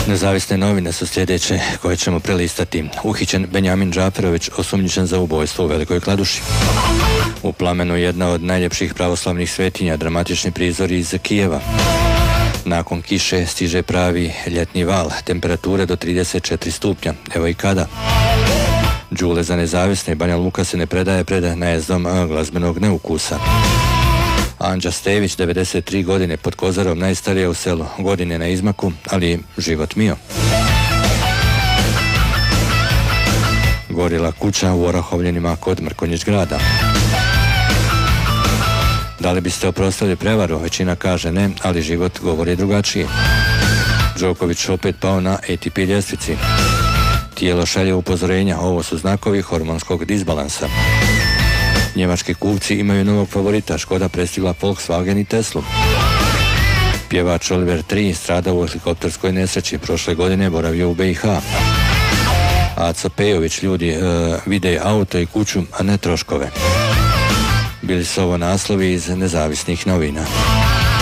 Nezavisne novine su sljedeće koje ćemo prelistati. Uhićen Benjamin Džaferović, osumnjičen za ubojstvo u Velikoj Kladuši. U plamenu jedna od najljepših pravoslavnih svetinja, dramatični prizori iz Kijeva. Nakon kiše stiže pravi ljetni val, temperature do 34 stupnja, evo i kada. Đule za nezavisne, Banja Luka se ne predaje pred najezdom glazbenog neukusa. Anđa Stević, 93 godine, pod Kozarom, najstarija u selu, godine na izmaku, ali život mio. Gorila kuća u Orahovljenima kod Mrkonjić grada. Da li biste oprostili prevaru? Većina kaže ne, ali život govori drugačije. Đoković opet pao na ATP ljestvici. Tijelo šalje upozorenja, ovo su znakovi hormonskog disbalansa. Njemački kupci imaju novog favorita, Škoda prestigla Volkswagen i Teslu. Pjevač Oliver III stradao u helikopterskoj nesreći, prošle godine boravio u BiH. Aco Pejović, ljudi vide auto i kuću, a ne troškove. Bili su ovo naslovi iz nezavisnih novina.